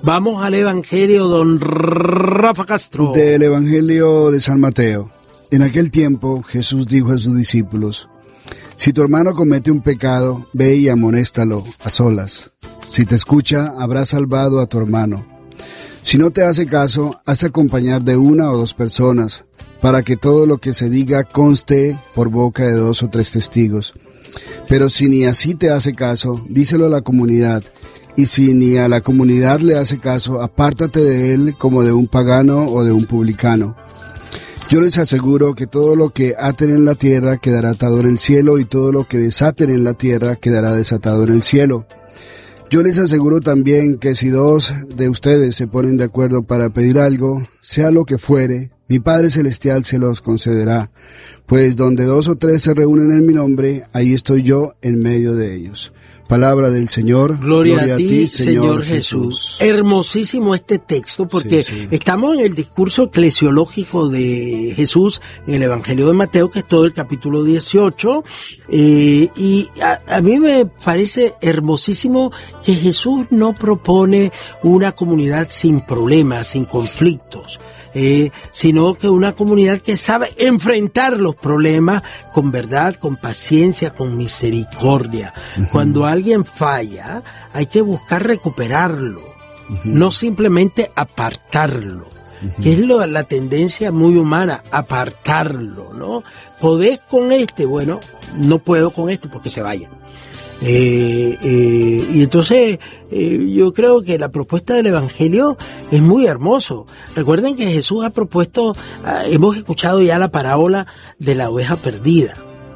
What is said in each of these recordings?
Vamos al Evangelio, don Rafa Castro. Del Evangelio de San Mateo. En aquel tiempo Jesús dijo a sus discípulos: si tu hermano comete un pecado, ve y amonéstalo a solas. Si te escucha, habrás salvado a tu hermano. Si no te hace caso, hazte acompañar de 1 o 2 personas, para que todo lo que se diga conste por boca de 2 o 3 testigos. Pero si ni así te hace caso, díselo a la comunidad. Y si ni a la comunidad le hace caso, apártate de él como de un pagano o de un publicano. Yo les aseguro que todo lo que aten en la tierra quedará atado en el cielo, y todo lo que desaten en la tierra quedará desatado en el cielo. Yo les aseguro también que si 2 de ustedes se ponen de acuerdo para pedir algo, sea lo que fuere, mi Padre Celestial se los concederá. Pues donde 2 o 3 se reúnen en mi nombre, ahí estoy yo en medio de ellos. Palabra del Señor. Gloria a ti, Señor Jesús. Hermosísimo este texto, porque estamos en el discurso eclesiológico de Jesús en el Evangelio de Mateo, que es todo el capítulo 18, y a mí me parece hermosísimo que Jesús no propone una comunidad sin problemas, sin conflictos, sino que una comunidad que sabe enfrentar los problemas con verdad, con paciencia, con misericordia. Cuando alguien falla, hay que buscar recuperarlo, no simplemente apartarlo, que es la tendencia muy humana, apartarlo, ¿no? ¿Podés con este? Bueno, no puedo con este porque se vaya. Y entonces yo creo que la propuesta del Evangelio es muy hermoso. Recuerden que Jesús ha propuesto, hemos escuchado ya la parábola de la oveja perdida,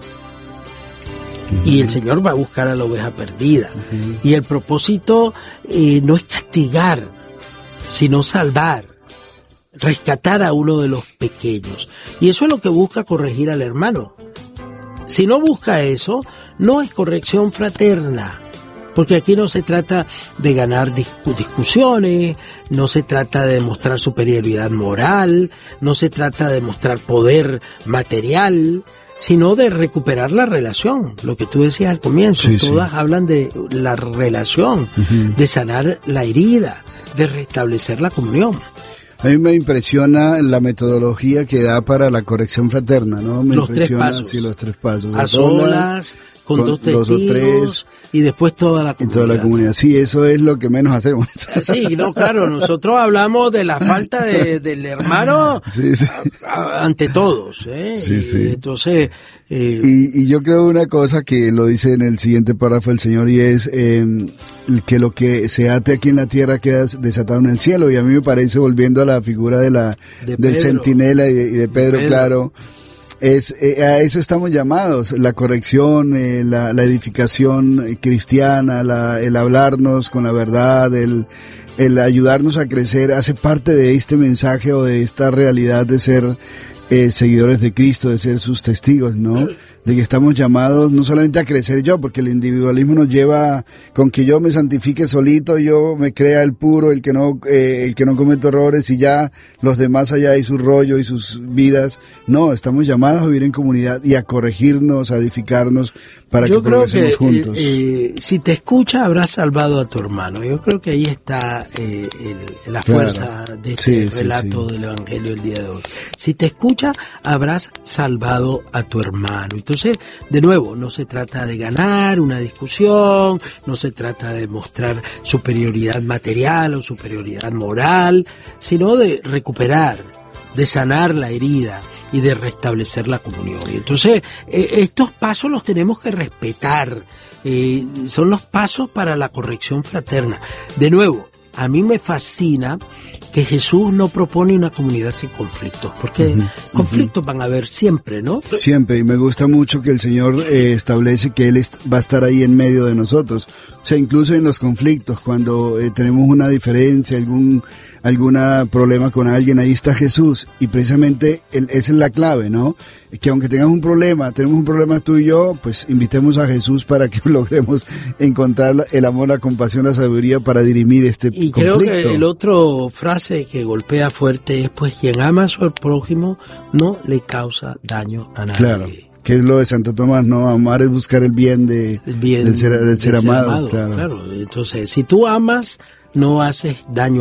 y el Señor va a buscar a la oveja perdida, y el propósito no es castigar, sino salvar, rescatar a uno de los pequeños, y eso es lo que busca corregir al hermano. Si no busca eso, no es corrección fraterna, porque aquí no se trata de ganar discusiones, no se trata de demostrar superioridad moral, no se trata de demostrar poder material, sino de recuperar la relación. Lo que tú decías al comienzo, todas hablan de la relación, de sanar la herida, de restablecer la comunión. A mí me impresiona la metodología que da para la corrección fraterna, ¿no? Me los impresiona, 3 pasos. Sí, los 3 pasos. A solas, con 2 testigos, 2 o 3, y después toda la comunidad. Toda la comunidad. Sí, eso es lo que menos hacemos. Sí, no, claro, nosotros hablamos de la falta del hermano ante todos, ¿eh? Entonces... Y yo creo una cosa que lo dice en el siguiente párrafo el Señor, y es que lo que se ate aquí en la tierra queda desatado en el cielo. Y a mí me parece, volviendo a la figura del centinela y de Pedro, claro, a eso estamos llamados: la corrección, la edificación cristiana, el hablarnos con la verdad, el ayudarnos a crecer, hace parte de este mensaje o de esta realidad de ser seguidores de Cristo, de ser sus testigos, ¿no? De que estamos llamados no solamente a crecer yo, porque el individualismo nos lleva con que yo me santifique solito, yo me crea el puro, el que no comete errores, y ya los demás allá y su rollo y sus vidas. No, estamos llamados a vivir en comunidad y a corregirnos, a edificarnos para que progresemos juntos. Si te escucha, habrás salvado a tu hermano. Yo creo que ahí está la fuerza de este relato del Evangelio del día de hoy. Si te escucha, habrás salvado a tu hermano. Entonces, de nuevo, no se trata de ganar una discusión, no se trata de mostrar superioridad material o superioridad moral, sino de recuperar, de sanar la herida y de restablecer la comunión. Y entonces, estos pasos los tenemos que respetar, son los pasos para la corrección fraterna. De nuevo, a mí me fascina que Jesús no propone una comunidad sin conflictos, porque conflictos van a haber siempre, ¿no? Siempre, y me gusta mucho que el Señor establece que Él va a estar ahí en medio de nosotros. O sea, incluso en los conflictos, cuando tenemos una diferencia, algún problema con alguien, ahí está Jesús, y precisamente esa es la clave, ¿no? Que aunque tenemos un problema tú y yo, pues invitemos a Jesús para que logremos encontrar el amor, la compasión, la sabiduría para dirimir este conflicto. Y creo que el otro frase que golpea fuerte es: pues quien ama a su prójimo no le causa daño a nadie. Claro, que es lo de Santo Tomás, ¿no? Amar es buscar el bien del ser amado. Claro. Entonces, si tú amas, no haces daño